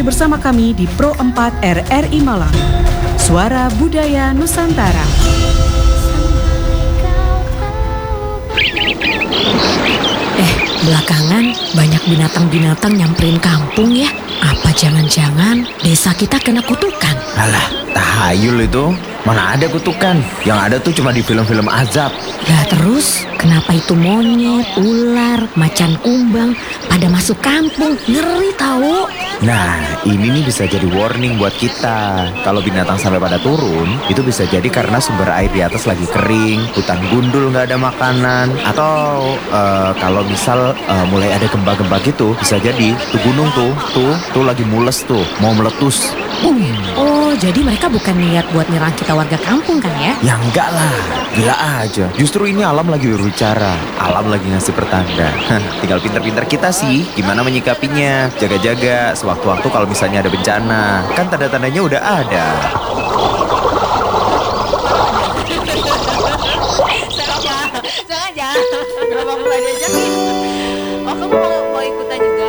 masih bersama kami di Pro 4 RRI Malang. Suara Budaya Nusantara. Belakangan banyak binatang-binatang nyamperin kampung ya. Apa jangan-jangan desa kita kena kutukan? Alah, tahayul itu. Mana ada kutukan? Yang ada tuh cuma di film-film azab. Lah terus, kenapa itu monyet, ular, macan kumbang pada masuk kampung? Ngeri tahu. Nah, ini nih bisa jadi warning buat kita. Kalau binatang sampai pada turun, itu bisa jadi karena sumber air di atas lagi kering, hutan gundul nggak ada makanan, atau kalau misal mulai ada gempa-gempa gitu, bisa jadi tuh gunung tuh lagi mules tuh, mau meletus. Oh, jadi mereka bukan niat buat nyerang kita warga kampung kan ya? Ya enggak lah, gila aja. Justru ini alam lagi berbicara, alam lagi ngasih pertanda. Tinggal pinter-pinter kita sih, gimana menyikapinya. Jaga-jaga sewaktu-waktu kalau misalnya ada bencana. Kan tanda-tandanya udah ada. Jangan. Kenapa aku gak diajakin? Oh, kamu mau ikutan juga?